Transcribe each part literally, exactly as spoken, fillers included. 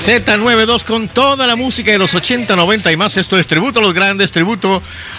Z noventa y dos con toda la música de los ochenta, noventa y más. Esto es tributo a los grandes, tributo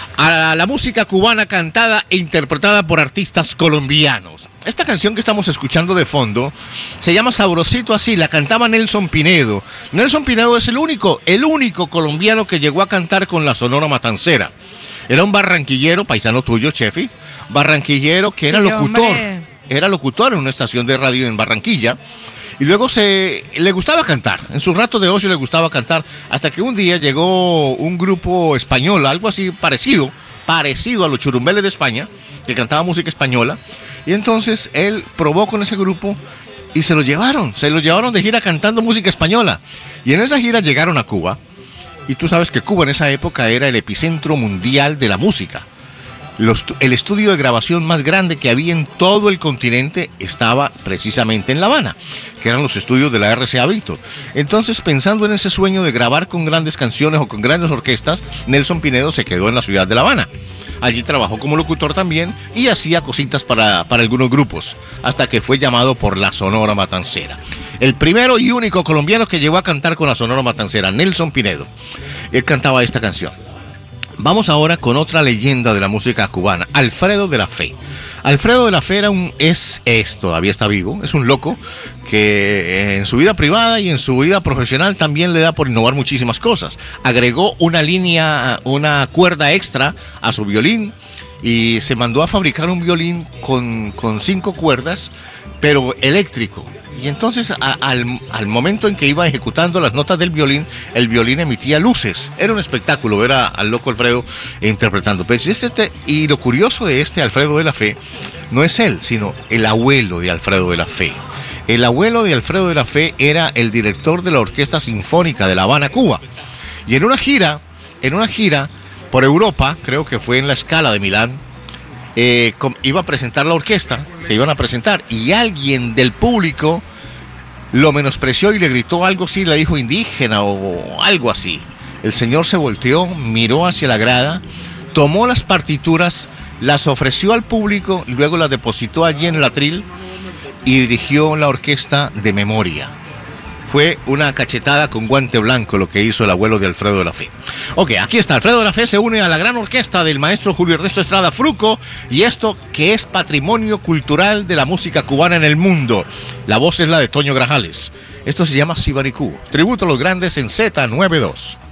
a la música cubana cantada e interpretada por artistas colombianos. Esta canción que estamos escuchando de fondo se llama Sabrosito Así, la cantaba Nelson Pinedo. Nelson Pinedo es el único, el único colombiano que llegó a cantar con la Sonora Matancera. Era un barranquillero, paisano tuyo, Chefi, barranquillero que era Sí, locutor, hombre. era locutor en una estación de radio en Barranquilla. Y luego se le gustaba cantar, en su rato de ocio le gustaba cantar, hasta que un día llegó un grupo español, algo así parecido, parecido a los Churumbeles de España, que cantaba música española, y entonces él probó con ese grupo y se lo llevaron, se lo llevaron de gira cantando música española. Y en esa gira llegaron a Cuba, y tú sabes que Cuba en esa época era el epicentro mundial de la música. Los, el estudio de grabación más grande que había en todo el continente estaba precisamente en La Habana, que eran los estudios de la R C A Víctor. Entonces, pensando en ese sueño de grabar con grandes canciones o con grandes orquestas, Nelson Pinedo se quedó en la ciudad de La Habana. Allí trabajó como locutor también y hacía cositas para, para algunos grupos, hasta que fue llamado por la Sonora Matancera. El primero y único colombiano que llegó a cantar con la Sonora Matancera, Nelson Pinedo. Él cantaba esta canción. Vamos ahora con otra leyenda de la música cubana, Alfredo de la Fe. Alfredo de la Fe era un, es, es, todavía está vivo, es un loco que en su vida privada y en su vida profesional también le da por innovar muchísimas cosas. Agregó una línea, una cuerda extra a su violín y se mandó a fabricar un violín con, con cinco cuerdas, pero eléctrico. Y entonces a, al, al momento en que iba ejecutando las notas del violín, el violín emitía luces. Era un espectáculo ver a, al loco Alfredo interpretando. Pero este, este, y lo curioso de este Alfredo de la Fe no es él, sino el abuelo de Alfredo de la Fe. El abuelo de Alfredo de la Fe era el director de la Orquesta Sinfónica de La Habana, Cuba. Y en una gira, en una gira por Europa, creo que fue en la Scala de Milán, Eh, com, iba a presentar la orquesta, se iban a presentar, y alguien del público lo menospreció y le gritó algo así, le dijo indígena o algo así. El señor se volteó, miró hacia la grada, tomó las partituras, las ofreció al público y luego las depositó allí en el atril y dirigió la orquesta de memoria. Fue una cachetada con guante blanco lo que hizo el abuelo de Alfredo de la Fe. Ok, aquí está, Alfredo de la Fe se une a la gran orquesta del maestro Julio Ernesto Estrada Fruco, y esto que es patrimonio cultural de la música cubana en el mundo. La voz es la de Toño Grajales. Esto se llama Sibaricú, tributo a los grandes en Z noventa y dos.